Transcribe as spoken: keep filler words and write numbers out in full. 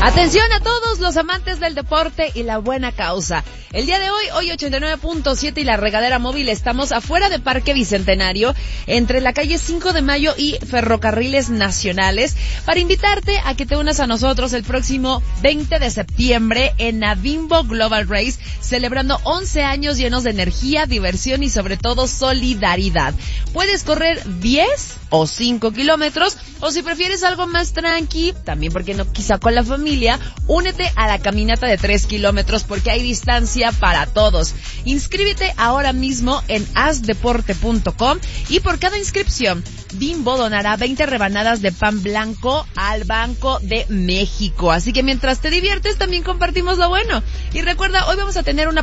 Atención a todos los amantes del deporte y la buena causa. El día de hoy, hoy ochenta y nueve punto siete y la Regadera Móvil, estamos afuera de Parque Bicentenario, entre la calle cinco de mayo y Ferrocarriles Nacionales, para invitarte a que te unas a nosotros el próximo veinte de septiembre en Avimbo Global Race, celebrando once años llenos de energía, diversión y sobre todo solidaridad. Puedes correr diez o cinco kilómetros, o si prefieres algo más tranqui, también porque no quizá con la familia, únete a la caminata de tres kilómetros porque hay distancia para todos. Inscríbete ahora mismo en haz deporte punto com y por cada inscripción, Bimbo donará veinte rebanadas de pan blanco al Banco de México. Así que mientras te diviertes, también compartimos lo bueno. Y recuerda, hoy vamos a tener una